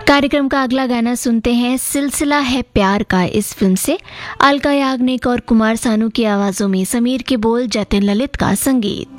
कार्यक्रम का अगला गाना सुनते हैं, सिलसिला है प्यार का। इस फिल्म से अलका याग्निक और कुमार सानू की आवाजों में, समीर के बोल, जतिन ललित का संगीत।